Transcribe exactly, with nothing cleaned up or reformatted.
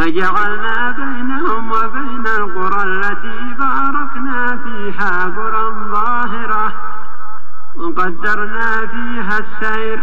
وجعلنا بينهم وبين القرى التي باركنا فيها قرى ظاهرة وقدرنا فيها السير